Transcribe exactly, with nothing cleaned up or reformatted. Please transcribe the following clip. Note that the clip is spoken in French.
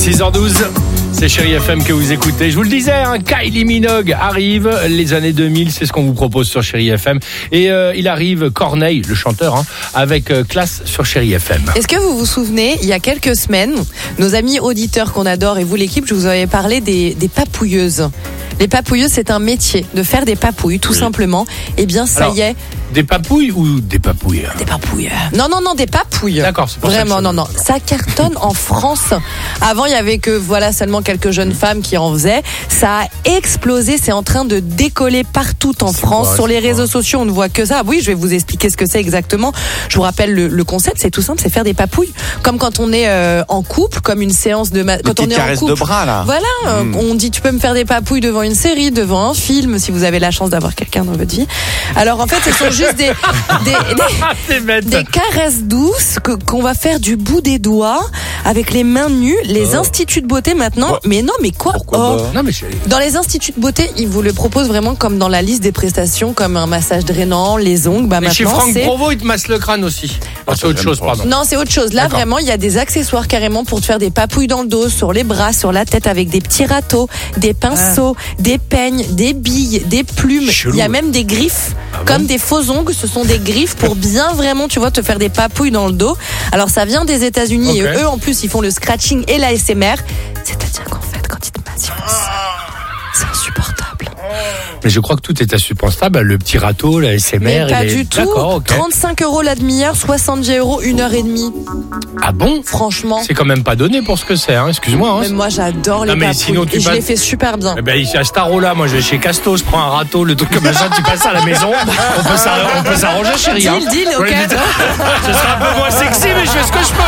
six heures douze, c'est Chérie F M que vous écoutez. Je vous le disais, hein, Kylie Minogue arrive. Les années deux mille, c'est ce qu'on vous propose sur Chérie F M. Et euh, il arrive, Corneille, le chanteur, hein, avec euh, classe sur Chérie F M. Est-ce que vous vous souvenez, il y a quelques semaines, nos amis auditeurs qu'on adore et vous l'équipe, je vous avais parlé des, des papouilleuses. Les papouilleuses, c'est un métier de faire des papouilles, tout oui. simplement. Eh bien, ça Alors, y est. Des papouilles ou des papouilles? Des papouilles. Non, non, non, des papouilles. D'accord, c'est pour Vraiment, ça. non, non. Ça cartonne en France. Avant, il y avait que, voilà, seulement quelques jeunes femmes qui en faisaient. Ça a explosé. C'est en train de décoller partout en c'est France. Quoi, Sur les réseaux quoi. sociaux, on ne voit que ça. Oui, je vais vous expliquer ce que c'est exactement. Je vous rappelle le, le concept. C'est tout simple. C'est faire des papouilles. Comme quand on est euh, en couple, comme une séance de, ma... quand on est en couple. De bras, là. Voilà. Mmh. On dit, tu peux me faire des papouilles devant une série, devant un film, si vous avez la chance d'avoir quelqu'un dans votre vie. Alors, en fait, ce sont juste des, Des, des, des caresses douces que, qu'on va faire du bout des doigts avec les mains nues. Les oh. instituts de beauté maintenant. Ouais. Mais non, mais quoi oh. non, mais Dans les instituts de beauté, ils vous le proposent vraiment comme dans la liste des prestations, comme un massage drainant, les ongles. Bah, mais maintenant, chez Franck c'est... Provo, il te masse le crâne aussi. Ah, c'est autre chose, pardon. Non, c'est autre chose. Là, D'accord. vraiment, il y a des accessoires carrément pour te faire des papouilles dans le dos, sur les bras, sur la tête, avec des petits râteaux, des pinceaux, ah. des peignes, des billes, des plumes. Il y a même des griffes, ah bon comme des faux ongles. Ce sont des griffes pour bien vraiment, tu vois, te faire des papouilles dans le dos. Alors ça vient des États-Unis okay. et eux en plus ils font le scratching et l'A S M R. C'est-à-dire qu'en fait quand ils te massent, c'est insupportable. Mais je crois que tout est insupportable. Le petit râteau, l'A S M R. Mais pas les... du tout. Okay. trente-cinq euros la demi-heure, soixante-dix euros une heure et demie. Ah bon? Franchement. C'est quand même pas donné pour ce que c'est, hein. Excuse-moi. Hein. Mais moi j'adore les papouilles. Sinon, tu et passes... je les fais super bien. Eh ben, ici à Starola, moi je vais chez Casto, je prends un râteau, le truc comme ça, tu passes ça à la maison. On peut s'arranger, chérie. Deal, deal, ok. Ce sera un peu moins sexy, mais je fais ce que je peux.